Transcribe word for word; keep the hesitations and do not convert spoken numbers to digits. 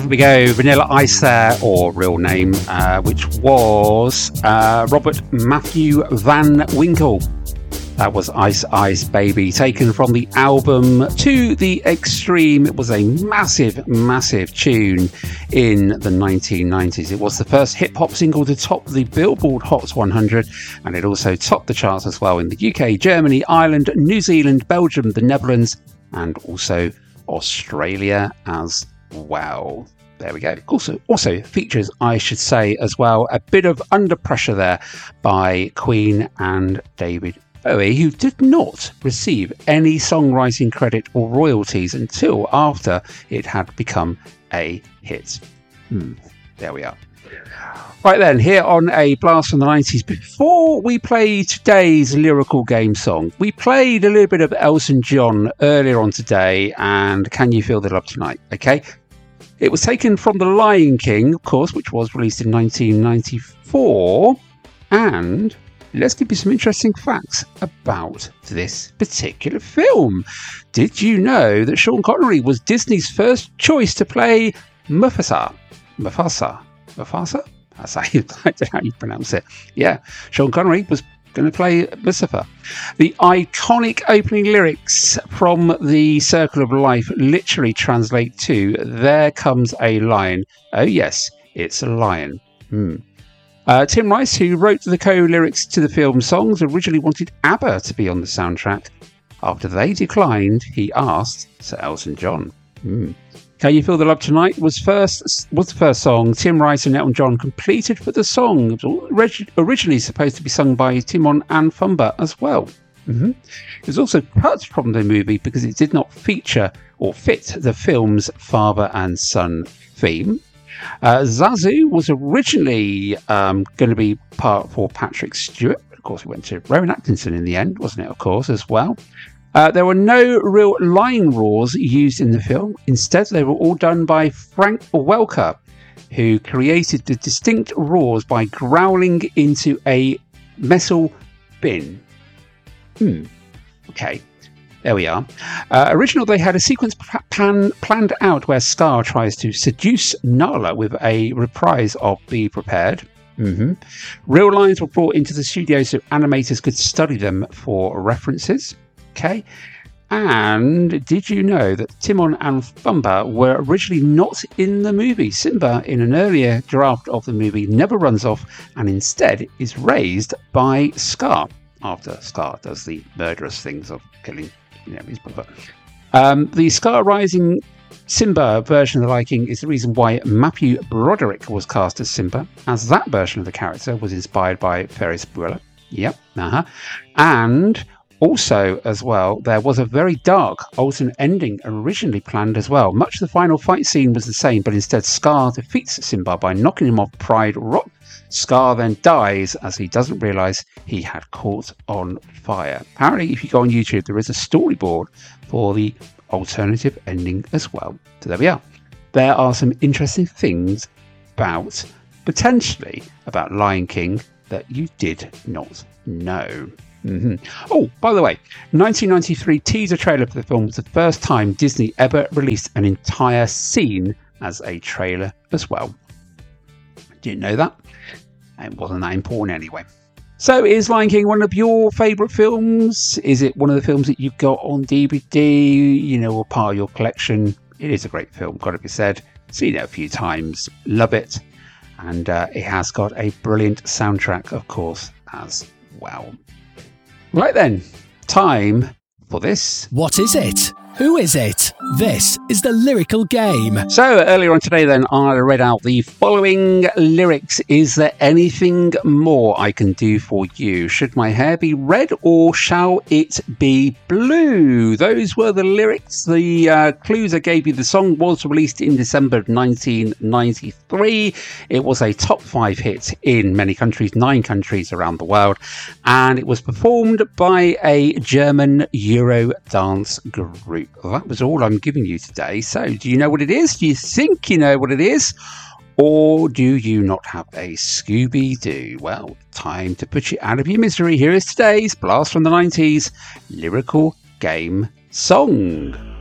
There we go, Vanilla Ice there, or real name, uh, which was uh, Robert Matthew Van Winkle. That was Ice Ice Baby, taken from the album To the Extreme. It was a massive, massive tune in the nineteen nineties. It was the first hip-hop single to top the Billboard Hot one hundred, and it also topped the charts as well in the U K, Germany, Ireland, New Zealand, Belgium, the Netherlands, and also Australia as well. There we go. Also, also features, I should say as well, a bit of Under Pressure there by Queen and David Bowie, who did not receive any songwriting credit or royalties until after it had become a hit. Hmm. There we are. Right then, here on a Blast from the nineties, before we play today's lyrical game song, we played a little bit of Elton John earlier on today, and Can You Feel the Love Tonight? Okay. It was taken from The Lion King, of course, which was released in nineteen ninety-four, and let's give you some interesting facts about this particular film. Did you know that Sean Connery was Disney's first choice to play Mufasa? Mufasa? Mufasa? That's how you, that's how you pronounce it. Yeah, Sean Connery was going to play Mufasa. The iconic opening lyrics from The Circle of Life literally translate to "There comes a lion. Oh yes, it's a lion." Hmm. Uh, Tim Rice, who wrote the co-lyrics to the film songs, originally wanted ABBA to be on the soundtrack. After they declined, he asked Sir Elton John. Hmm. Can You Feel the Love Tonight was first was the first song Tim Rice and Elton John completed for the song. It was originally supposed to be sung by Timon and Pumbaa as well. Mm-hmm. It was also cut from the movie because it did not feature or fit the film's father and son theme. Uh, Zazu was originally um, going to be part for Patrick Stewart. Of course, it went to Rowan Atkinson in the end, wasn't it, of course, as well. Uh, there were no real line roars used in the film. Instead, they were all done by Frank Welker, who created the distinct roars by growling into a metal bin. Hmm. Okay. There we are. Uh, original, they had a sequence plan, planned out where Scar tries to seduce Nala with a reprise of Be Prepared. Mm-hmm. Real lines were brought into the studio so animators could study them for references. Okay. And did you know that Timon and Pumbaa were originally not in the movie? Simba, in an earlier draft of the movie, never runs off and instead is raised by Scar after Scar does the murderous things of killing, you know, his brother. Um, the Scar Rising Simba version of The Lion King is the reason why Matthew Broderick was cast as Simba, as that version of the character was inspired by Ferris Bueller. Yep. Uh-huh. And also, as well, there was a very dark alternate ending originally planned as well. Much of the final fight scene was the same, but instead Scar defeats Simba by knocking him off Pride Rock. Scar then dies as he doesn't realise he had caught on fire. Apparently, if you go on YouTube, there is a storyboard for the alternative ending as well. So there we are. There are some interesting things about, potentially, about Lion King that you did not know. Mm-hmm. Oh, by the way, nineteen ninety-three teaser trailer for the film was the first time Disney ever released an entire scene as a trailer as well. Didn't know that. It wasn't that important anyway. So is Lion King one of your favourite films? Is it one of the films that you've got on D V D, you know, or part of your collection? It is a great film, got to be said. Seen it a few times, love it. And uh, it has got a brilliant soundtrack, of course, as well. Right then, time for this. What is it? Who is it? This is the lyrical game. So earlier on today then, I read out the following lyrics. Is there anything more I can do for you? Should my hair be red or shall it be blue? Those were the lyrics. The uh, clues I gave you. The song was released in December of nineteen ninety-three. It was a top five hit in many countries, nine countries around the world. And it was performed by a German Euro dance group. That was all I'm giving you today. So, do you know what it is? Do you think you know what it is? Or do you not have a Scooby-Doo? Well, time to put you out of your misery. Here is today's Blast from the nineties lyrical game song.